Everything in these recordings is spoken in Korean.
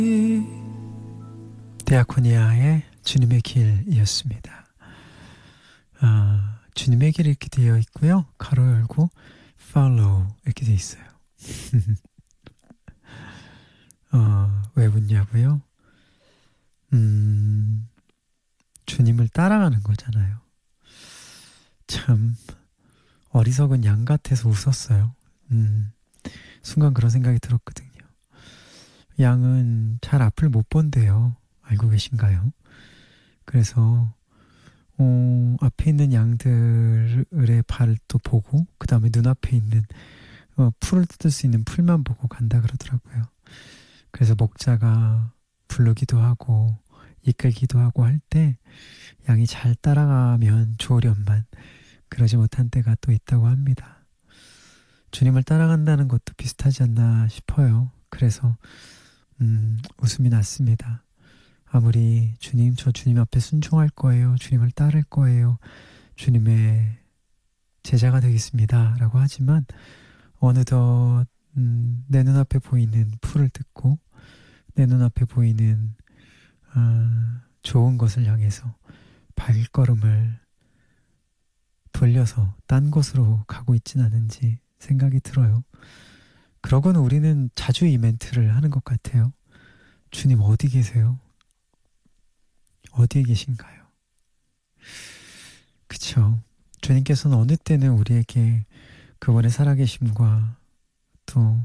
디아코니아의 주님의 길이었습니다. 주님의 길 이렇게 되어 있고요. 가로 열고 follow 이렇게 되어 있어요. 왜 웃냐고요? 주님을 따라가는 거잖아요. 참 어리석은 양 같아서 웃었어요. 순간 그런 생각이 들었거든요. 양은 잘 앞을 못 본대요. 알고 계신가요? 그래서 앞에 있는 양들의 발을 또 보고 그 다음에 눈앞에 있는 풀을 뜯을 수 있는 풀만 보고 간다 그러더라고요. 그래서 목자가 부르기도 하고 이끌기도 하고 할 때 양이 잘 따라가면 좋으련만 그러지 못한 때가 또 있다고 합니다. 주님을 따라간다는 것도 비슷하지 않나 싶어요. 그래서 웃음이 났습니다. 아무리 주님, 저 주님 앞에 순종할 거예요. 주님을 따를 거예요. 주님의 제자가 되겠습니다. 라고 하지만 어느덧 내 눈앞에 보이는 풀을 뜯고 내 눈앞에 보이는 좋은 것을 향해서 발걸음을 돌려서 딴 곳으로 가고 있진 않은지 생각이 들어요. 그러고는 우리는 자주 이 멘트를 하는 것 같아요. 주님 어디 계세요? 어디에 계신가요? 그쵸? 주님께서는 어느 때는 우리에게 그분의 살아계심과 또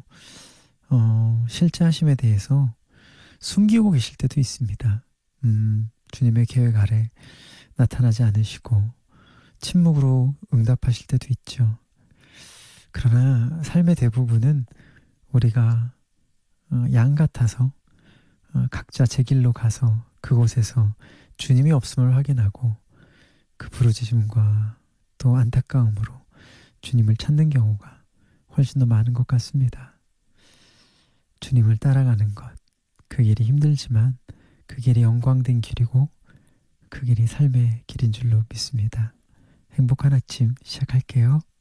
실제하심에 대해서 숨기고 계실 때도 있습니다. 주님의 계획 아래 나타나지 않으시고 침묵으로 응답하실 때도 있죠. 그러나 삶의 대부분은 우리가 양 같아서 각자 제 길로 가서 그곳에서 주님이 없음을 확인하고 그 부르짖음과 또 안타까움으로 주님을 찾는 경우가 훨씬 더 많은 것 같습니다. 주님을 따라가는 것, 그 길이 힘들지만 그 길이 영광된 길이고 그 길이 삶의 길인 줄로 믿습니다. 행복한 아침 시작할게요.